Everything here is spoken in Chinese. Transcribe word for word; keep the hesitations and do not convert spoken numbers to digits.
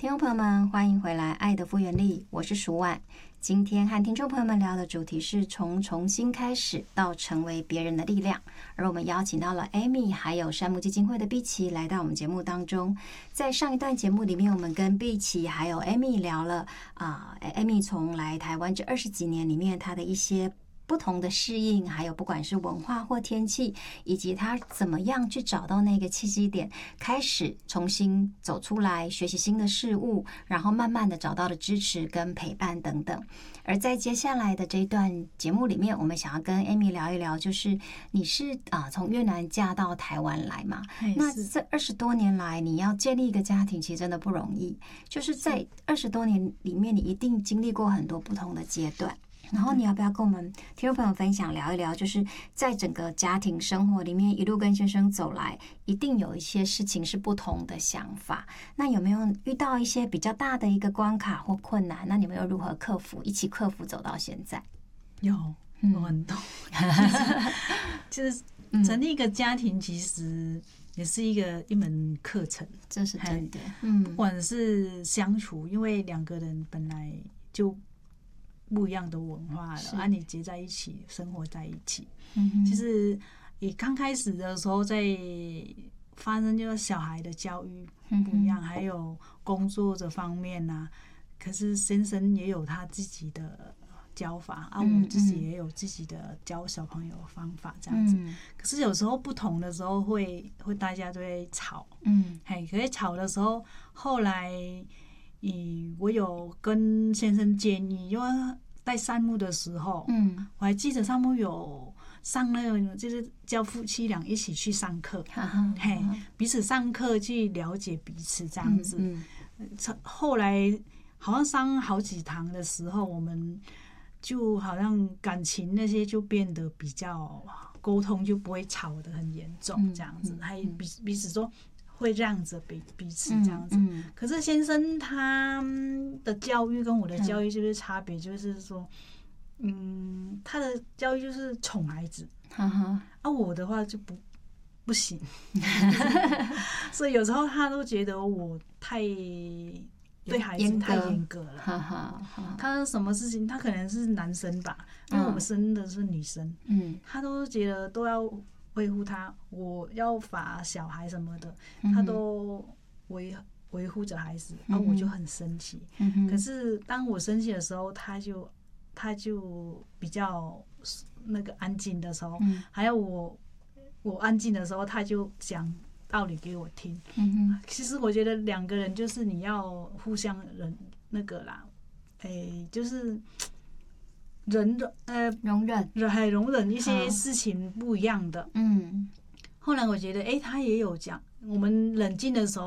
听众朋友们，欢迎回来《爱的复原力》，我是舒婉。今天和听众朋友们聊的主题是从重新开始到成为别人的力量，而我们邀请到了 Amy 还有山木基金会的碧琪来到我们节目当中。在上一段节目里面，我们跟碧琪还有 Amy 聊了啊、呃、，Amy 从来台湾这二十几年里面，她的一些不同的适应，还有不管是文化或天气，以及他怎么样去找到那个契机点，开始重新走出来，学习新的事物，然后慢慢的找到了支持跟陪伴等等。而在接下来的这一段节目里面，我们想要跟 Amy 聊一聊，就是你是啊从越南嫁到台湾来嘛？那这二十多年来，你要建立一个家庭，其实真的不容易。就是在二十多年里面，你一定经历过很多不同的阶段。然后你要不要跟我们听众朋友分享聊一聊，就是在整个家庭生活里面一路跟先生走来，一定有一些事情是不同的想法，那有没有遇到一些比较大的一个关卡或困难，那你们又如何克服，一起克服走到现在？ 有有很多、嗯、就是成立一个家庭其实也是一个一门课程， 这是真的。嗯， 不管是相处，因为两个人本来就不一样的文化了，啊，你结在一起，生活在一起，嗯，其实也刚开始的时候，在发生就是小孩的教育不一样，嗯、还有工作这方面啊，可是先生也有他自己的教法啊，我自己也有自己的教小朋友的方法，这样子。嗯、可是有时候不同的时候会会大家都会吵，嗯，嘿，可是吵的时候，后来。嗯，我有跟先生建议，因为带山木的时候，嗯，我还记得山木有上那个，就是教夫妻俩一起去上课，嘿，彼此上课去了解彼此这样子。嗯嗯、后来好像上好几堂的时候，我们就好像感情那些就变得比较沟通就不会吵得很严重，这样子，嗯嗯、还彼彼此说。会让着彼彼此这样子，嗯嗯、可是先生他的教育跟我的教育就是差别，就是说，嗯，他的教育就是宠孩子，呵呵啊，我的话就不不行，所以有时候他都觉得我太对孩子太严格了，呵呵他什么事情他可能是男生吧，因为我们生的是女生，嗯，他都觉得都要。维护他，我要罚小孩什么的，他都维维护着孩子，然后我就很生气。嗯、可是当我生气的时候，他就他就比较那个安静的时候，嗯、还有我我安静的时候，他就讲道理给我听。嗯、其实我觉得两个人就是你要互相忍那个啦，哎，就是。人呃容忍， 还容忍一些事情不一样的。嗯，后来我觉得，哎、欸，他也有讲，我们冷静的时候。